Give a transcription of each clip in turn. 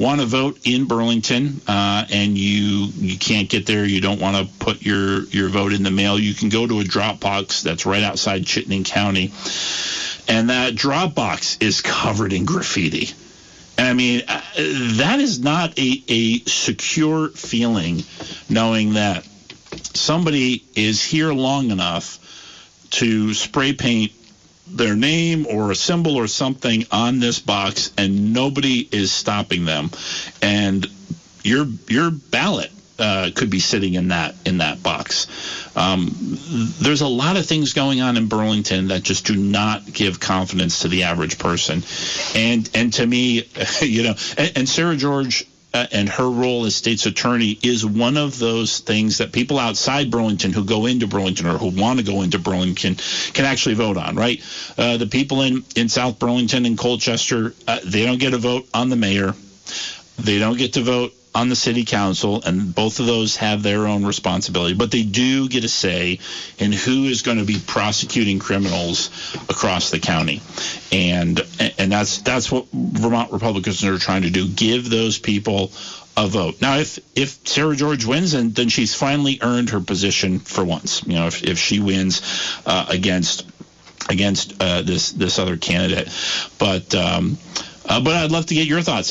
want to vote in Burlington and you can't get there, you don't want to put your vote in the mail, you can go to a drop box that's right outside Chittenden County. And that drop box is covered in graffiti. And I mean, that is not a secure feeling, knowing that somebody is here long enough to spray paint their name or a symbol or something on this box, and nobody is stopping them. And your ballot could be sitting in that box. There's a lot of things going on in Burlington that just do not give confidence to the average person. And to me, and Sarah George and her role as state's attorney is one of those things that people outside Burlington who go into Burlington or who want to go into Burlington can actually vote on, right? The people in South Burlington and Colchester, they don't get a vote on the mayor. They don't get to vote on the city council, and both of those have their own responsibility. But they do get a say in who is going to be prosecuting criminals across the county. And that's what Vermont Republicans are trying to do, give those people a vote. Now, if Sarah George wins, then she's finally earned her position for once. If she wins against this other candidate. But I'd love to get your thoughts.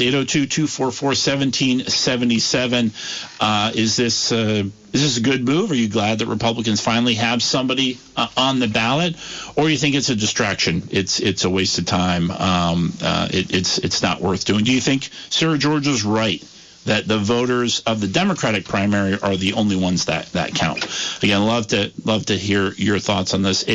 802-244-1777. Is this a good move? Are you glad that Republicans finally have somebody on the ballot, or you think it's a distraction? It's a waste of time. It's not worth doing. Do you think Sarah George is right that the voters of the Democratic primary are the only ones that count? Again, love to hear your thoughts on this.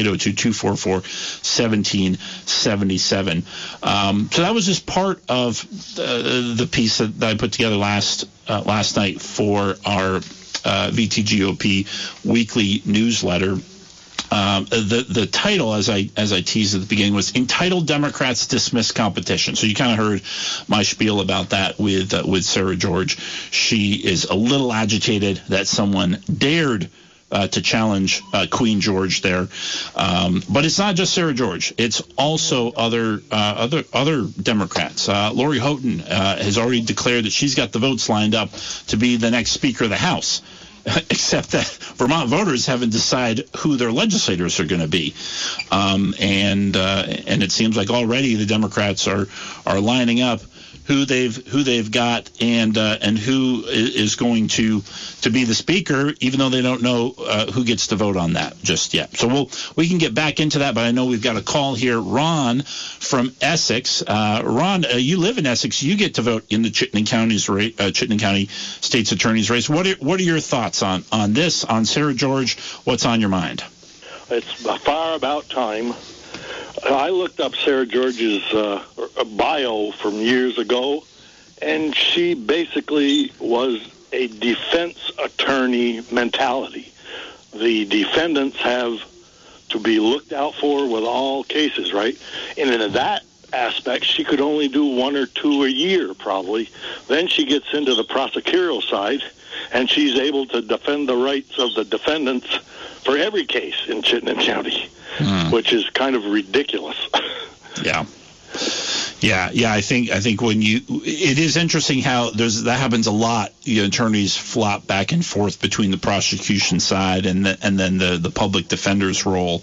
802-244-1777. So that was just part of the piece that I put together last night for our VTGOP weekly newsletter. The title, as I teased at the beginning, was entitled "Democrats Dismiss Competition." So you kind of heard my spiel about that with Sarah George. She is a little agitated that someone dared to challenge Queen George there, but it's not just Sarah George; it's also other Democrats. Lori Houghton has already declared that she's got the votes lined up to be the next Speaker of the House. Except that Vermont voters haven't decided who their legislators are going to be, and it seems like already the Democrats are lining up who they've got and who is going to be the speaker, even though they don't know who gets to vote on that just yet. So we can get back into that, but I know we've got a call here. Ron from Essex. Ron, you live in Essex. You get to vote in the Chittenden County State's Attorney's race. What are your thoughts on this? On Sarah George, what's on your mind? It's far about time. I looked up Sarah George's bio from years ago, and she basically was a defense attorney mentality. The defendants have to be looked out for with all cases, right? And in that aspect, she could only do one or two a year, probably. Then she gets into the prosecutorial side, and she's able to defend the rights of the defendants for every case in Chittenden County, which is kind of ridiculous. Yeah. I think it is interesting how that happens a lot. Attorneys flop back and forth between the prosecution side and then the public defender's role.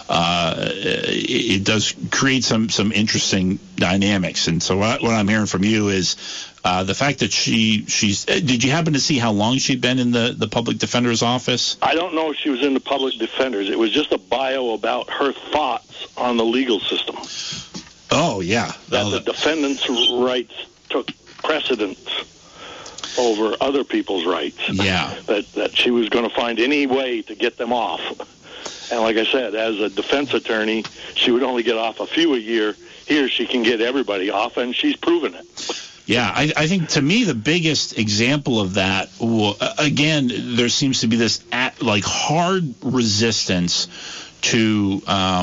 It does create some interesting dynamics. And so what I'm hearing from you is the fact that she's. Did you happen to see how long she'd been in the public defender's office? I don't know if she was in the public defender's. It was just a bio about her thoughts on the legal system. Oh, yeah. That the defendants' rights took precedence over other people's rights. Yeah. That she was going to find any way to get them off. And like I said, as a defense attorney, she would only get off a few a year. Here she can get everybody off, and she's proven it. Yeah, I think to me the biggest example of that, again, there seems to be this hard resistance to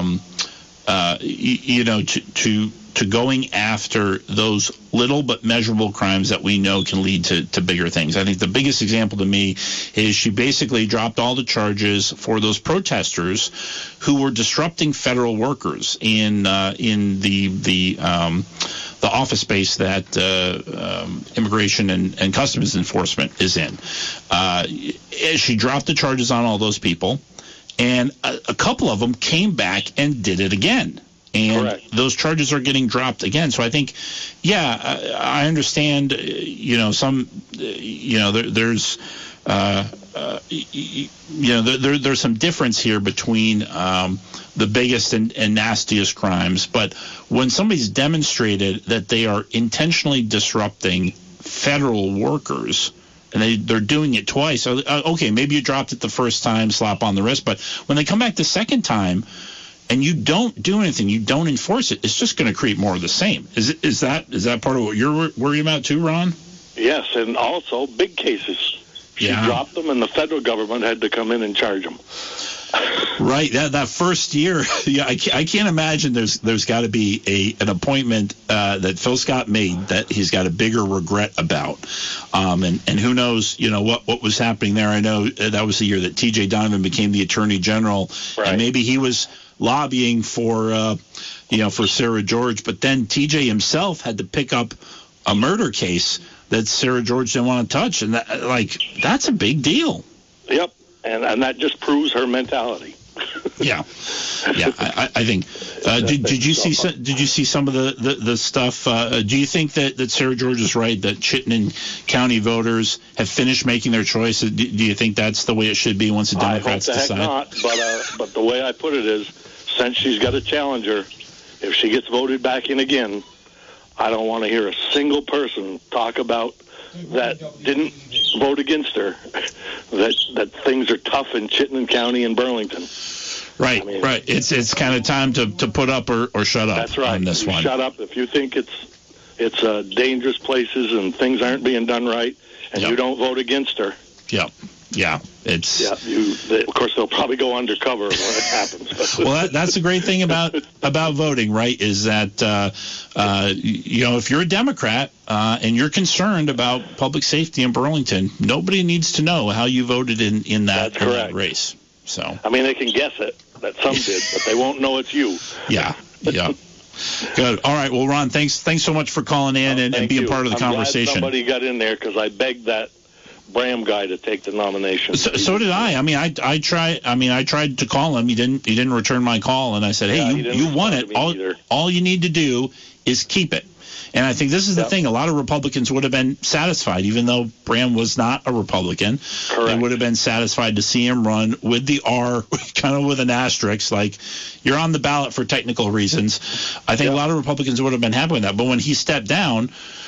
to going after those little but measurable crimes that we know can lead to bigger things. I think the biggest example to me is she basically dropped all the charges for those protesters who were disrupting federal workers in the office space that Immigration and Customs Enforcement is in. She dropped the charges on all those people, and a couple of them came back and did it again. And correct. Those charges are getting dropped again. So I think, I understand, there's there's some difference here between the biggest and nastiest crimes. But when somebody's demonstrated that they are intentionally disrupting federal workers, and they're doing it twice, okay, maybe you dropped it the first time, slap on the wrist. But when they come back the second time, and you don't do anything, you don't enforce it, it's just going to create more of the same. Is that part of what you're worried about too, Ron? Yes, and also big cases. She dropped them, and the federal government had to come in and charge them. Right. That first year, I can't imagine there's got to be an appointment that Phil Scott made that he's got a bigger regret about. And who knows, what was happening there. I know that was the year that T.J. Donovan became the Attorney General, right. And maybe he was lobbying for Sarah George, but then TJ himself had to pick up a murder case that Sarah George didn't want to touch, and that's a big deal. Yep, and that just proves her mentality. Yeah. I think. Did you see some of the stuff? Do you think that Sarah George is right that Chittenden County voters have finished making their choice? Do you think that's the way it should be once the Democrats decide? I hope the heck not. But the way I put it is, since she's got a challenger, if she gets voted back in again, I don't want to hear a single person talk about that didn't vote against her, that things are tough in Chittenden County and Burlington. Right, right. It's kind of time to put up or shut up. That's right. On this one. Shut up if you think it's dangerous places and things aren't being done right, and you don't vote against her. Yeah. Of course, they'll probably go undercover when it happens. Well, that's the great thing about voting, right? Is that if you're a Democrat and you're concerned about public safety in Burlington, nobody needs to know how you voted in that race. So they can guess it that some did, but they won't know it's you. Yeah. Good. All right. Well, Ron, thanks so much for calling in and being part of the conversation. I'm glad somebody got in there because I begged that Bram guy to take the nomination. So did I. I tried to call him. He didn't return my call, and I said, "Hey, you won it. All you need to do is keep it." And I think this is the thing. A lot of Republicans would have been satisfied, even though Bram was not a Republican. Correct. They would have been satisfied to see him run with the R, kind of with an asterisk, like you're on the ballot for technical reasons. I think a lot of Republicans would have been happy with that. But when he stepped down,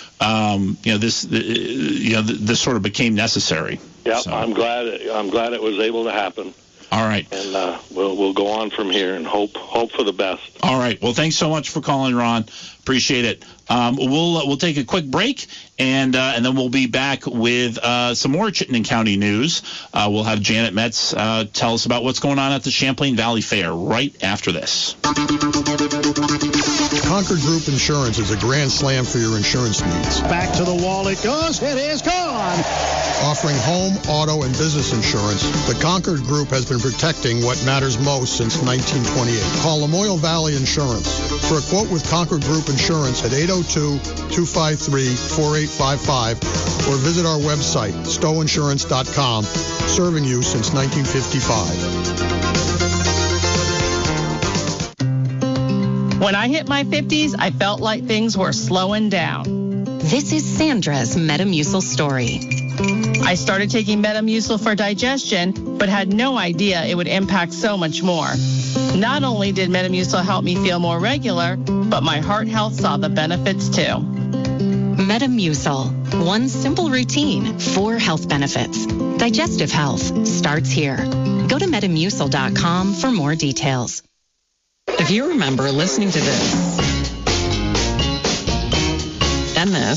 this sort of became necessary. Yeah, so. I'm glad it was able to happen. All right. And we'll go on from here and hope for the best. All right. Well, thanks so much for calling, Ron. Appreciate it. We'll take a quick break, and then we'll be back with some more Chittenden County news. We'll have Janet Metz tell us about what's going on at the Champlain Valley Fair right after this. Concord Group Insurance is a grand slam for your insurance needs. Back to the wall it goes. It is gone. Offering home, auto, and business insurance, the Concord Group has been protecting what matters most since 1928. Call Lamoille Valley Insurance for a quote with Concord Group Insurance at 802-253-4855 or visit our website, stowinsurance.com, serving you since 1955. When I hit my 50s, I felt like things were slowing down. This is Sandra's Metamucil story. I started taking Metamucil for digestion, but had no idea it would impact so much more. Not only did Metamucil help me feel more regular, but my heart health saw the benefits too. Metamucil. One simple routine, 4 health benefits. Digestive health starts here. Go to Metamucil.com for more details. If you remember listening to this, and this,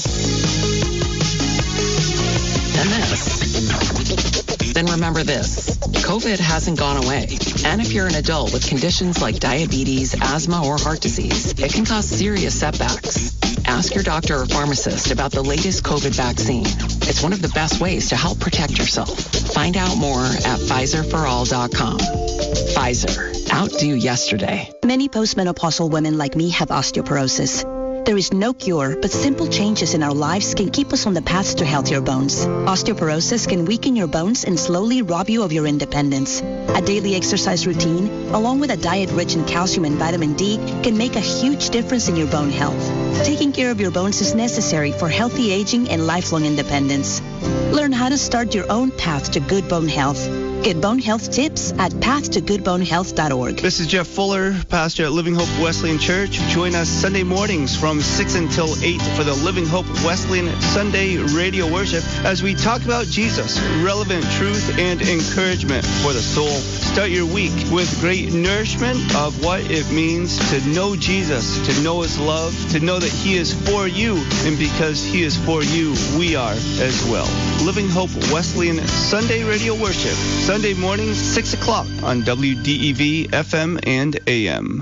and this, then remember this. COVID hasn't gone away. And if you're an adult with conditions like diabetes, asthma, or heart disease, it can cause serious setbacks. Ask your doctor or pharmacist about the latest COVID vaccine. It's one of the best ways to help protect yourself. Find out more at PfizerForAll.com. Pfizer. Outdo yesterday. Many postmenopausal women like me have osteoporosis. There is no cure, but simple changes in our lives can keep us on the path to healthier bones. Osteoporosis can weaken your bones and slowly rob you of your independence. A daily exercise routine, along with a diet rich in calcium and vitamin D, can make a huge difference in your bone health. Taking care of your bones is necessary for healthy aging and lifelong independence. Learn how to start your own path to good bone health. Get bone health tips at pathtogoodbonehealth.org. This is Jeff Fuller, pastor at Living Hope Wesleyan Church. Join us Sunday mornings from 6 until 8 for the Living Hope Wesleyan Sunday radio worship as we talk about Jesus, relevant truth and encouragement for the soul. Start your week with great nourishment of what it means to know Jesus, to know his love, to know that he is for you, and because he is for you, we are as well. Living Hope Wesleyan Sunday radio worship, Sunday mornings, 6 o'clock on WDEV FM and AM.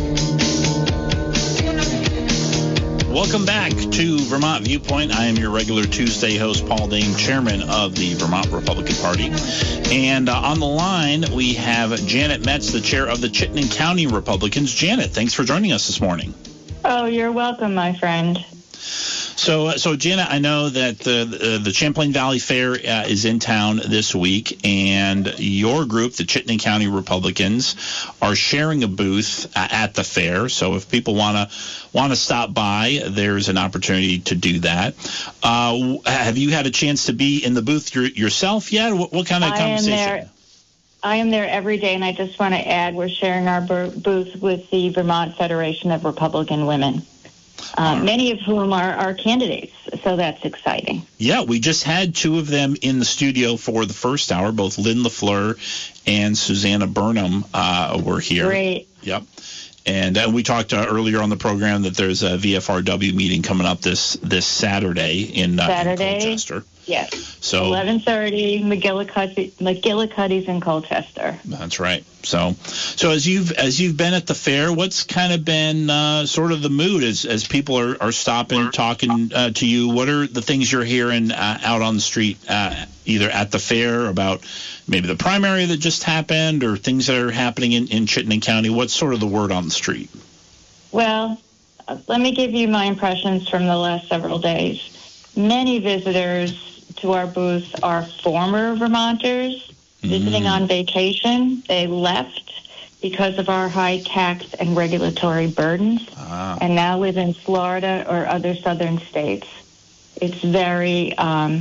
Welcome back to Vermont Viewpoint. I am your regular Tuesday host, Paul Dane, chairman of the Vermont Republican Party. And on the line, we have Janet Metz, the chair of the Chittenden County Republicans. Janet, thanks for joining us this morning. Oh, you're welcome, my friend. So Janet, I know that the Champlain Valley Fair is in town this week, and your group, the Chittenden County Republicans, are sharing a booth at the fair. So if people want to stop by, there's an opportunity to do that. Have you had a chance to be in the booth yourself yet? What kind of conversation? I am there every day, and I just want to add we're sharing our booth with the Vermont Federation of Republican Women. Many of whom are candidates, so that's exciting. Yeah, we just had two of them in the studio for the first hour. Both Lynn LaFleur and Susanna Burnham were here. Great. Yep. And we talked earlier on the program that there's a VFRW meeting coming up this Saturday in Colchester. Yes. So 11:30, McGillicuddy's in Colchester. That's right. So as you've been at the fair, what's kind of been sort of the mood as people are stopping, talking to you? What are the things you're hearing out on the street, either at the fair about maybe the primary that just happened or things that are happening in Chittenden County? What's sort of the word on the street? Well, let me give you my impressions from the last several days. Many visitors to our booth are former Vermonters visiting on vacation. They left because of our high tax and regulatory burdens and now live in Florida or other southern states. It's very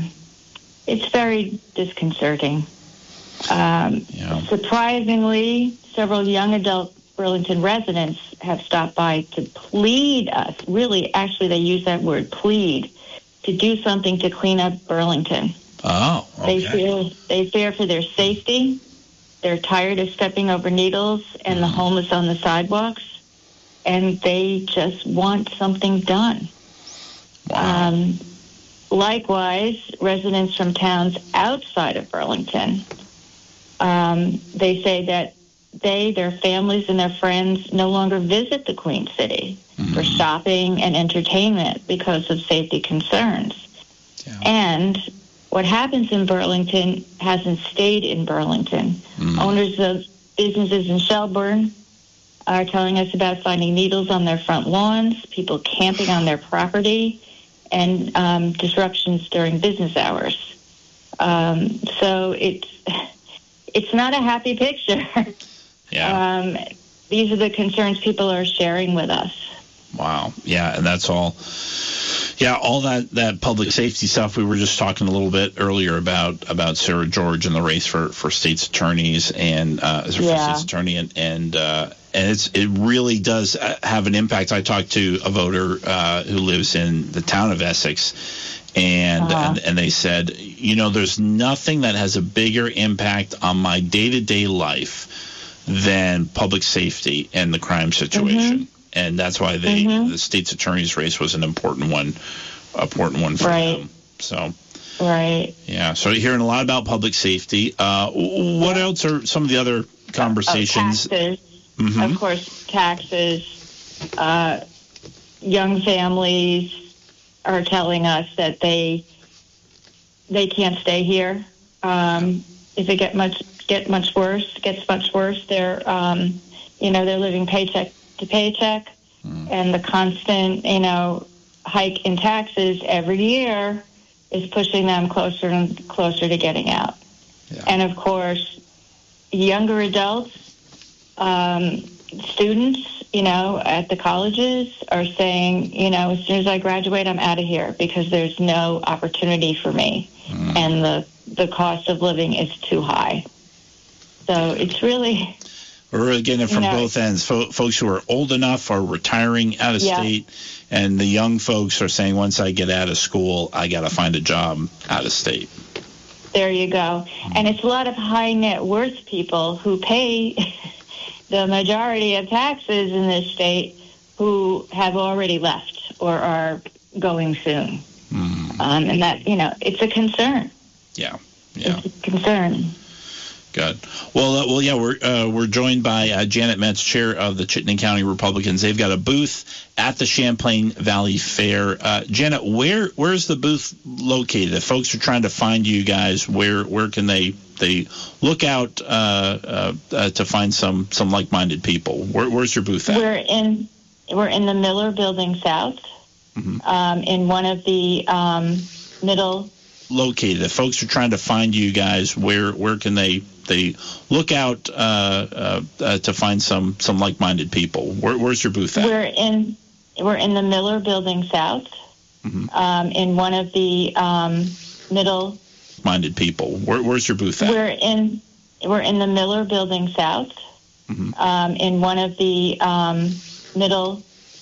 disconcerting. Surprisingly, several young adult Burlington residents have stopped by to plead us. Really, actually, they use that word, plead, to do something to clean up Burlington. Oh, okay. They fear for their safety. They're tired of stepping over needles and the homeless on the sidewalks, and they just want something done. Wow. Likewise, residents from towns outside of Burlington, they say that their families and their friends no longer visit the Queen City for shopping and entertainment because of safety concerns. Yeah. And what happens in Burlington hasn't stayed in Burlington. Owners of businesses in Shelburne are telling us about finding needles on their front lawns, people camping on their property, and disruptions during business hours. So it's not a happy picture. Yeah. These are the concerns people are sharing with us. Wow. Yeah, and that's all. Yeah, all that public safety stuff. We were just talking a little bit earlier about Sarah George and the race for state's attorneys and for state's attorney and it really does have an impact. I talked to a voter who lives in the town of Essex, and they said, there's nothing that has a bigger impact on my day-to-day life than public safety and the crime situation. And that's why the state's attorney's race was an important one for them. So, yeah. So you're hearing a lot about public safety. What else are some of the other conversations? Taxes. Of course, taxes. Young families are telling us that they can't stay here. If it gets much worse, they're they're living paycheck to paycheck. And the constant, hike in taxes every year is pushing them closer and closer to getting out. Yeah. And, of course, younger adults, students, at the colleges are saying, as soon as I graduate, I'm out of here because there's no opportunity for me. And the cost of living is too high. So it's really... We're really getting it from both ends. Folks who are old enough are retiring out of state, and the young folks are saying, once I get out of school, I got to find a job out of state. There you go. And it's a lot of high net worth people who pay the majority of taxes in this state who have already left or are going soon. And that, it's a concern. Yeah. It's a concern. Good. Well, yeah, we're joined by Janet Metz, chair of the Chittenden County Republicans. They've got a booth at the Champlain Valley Fair. Janet, where's the booth located? If folks are trying to find you guys, where can they look out to find some like-minded people? Where's your booth at? We're in the Miller Building South, in one of the middle. Located. If folks are trying to find you guys, where can they look out to find some like-minded people? Where's your booth at? We're in the Miller Building South, in one of the middle. Minded people. Where's your booth at? We're in the Miller Building South, in one of the middle.